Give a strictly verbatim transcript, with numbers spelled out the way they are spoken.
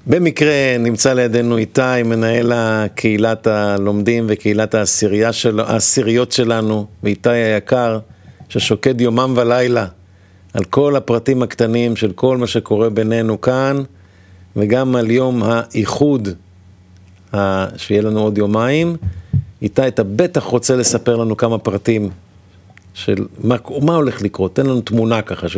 במקרה נמצא לידינו איתי, מנהל הקהילת הלומדים וקהילת העשירייה של... העשיריות שלנו, ואיתי היקר, ששוקד יומם ולילה על כל הפרטים הקטנים של כל מה שקורה בינינו כאן, וגם על יום האיחוד, ה... שיהיה לנו עוד יומיים. איתי, אתה בטח רוצה לספר לנו כמה פרטים של מה, מה הולך לקרות, תן לנו תמונה ככה.